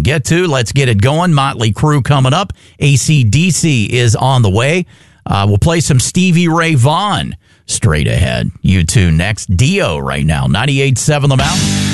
get to. Let's get it going. Motley Crue coming up. AC/DC is on the way. We'll play some Stevie Ray Vaughan straight ahead. U2 next. Dio right now. 98.7 The Mountain.